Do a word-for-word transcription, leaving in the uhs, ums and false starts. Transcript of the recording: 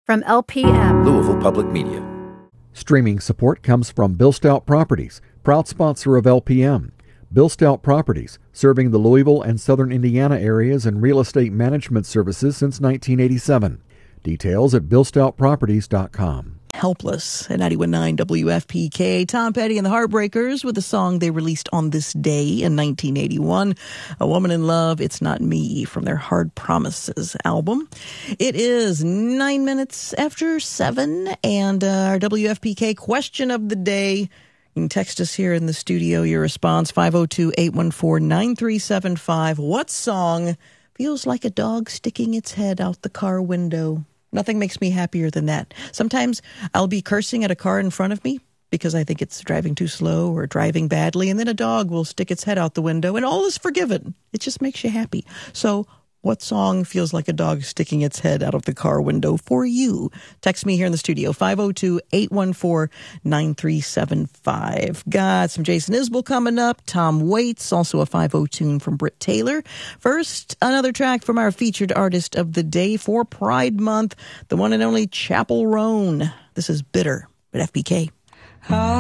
From L P M, Louisville Public Media. Streaming support comes from Bill Stout Properties, proud sponsor of L P M. Bill Stout Properties, serving the Louisville and southern Indiana areas in real estate management services since nineteen eighty-seven. Details at bill stout properties dot com. Helpless at ninety-one point nine W F P K. Tom Petty and the Heartbreakers with a song they released on this day in nineteen eighty-one. A Woman in Love, It's Not Me, from their Hard Promises album. It is nine minutes after seven, and uh, our W F P K question of the day. You can text us here in the studio your response, five oh two, eight one four, nine three seven five. What song feels like a dog sticking its head out the car window? Nothing makes me happier than that. Sometimes I'll be cursing at a car in front of me because I think it's driving too slow or driving badly, and then a dog will stick its head out the window, and all is forgiven. It just makes you happy. So what song feels like a dog sticking its head out of the car window for you? Text me here in the studio, five oh two, eight one four, nine three seven five. Got some Jason Isbell coming up, Tom Waits, also a five oh tune from Britt Taylor. First, another track from our featured artist of the day for Pride Month, the one and only Chapel Roan. This is Bitter at F B K.